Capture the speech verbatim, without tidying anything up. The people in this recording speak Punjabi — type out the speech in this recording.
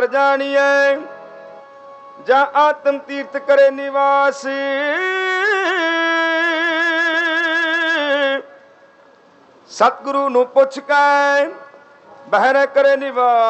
ਜਾਣੀਏ ਜਾਂ ਆਤਮ ਤੀਰਥ ਕਰੇ ਨਿਵਾਸ। ਸਤਿਗੁਰੂ ਨੂੰ ਪੁੱਛ ਕੇ ਬਹਿਰੇ ਕਰੇ ਨਿਵਾਸ।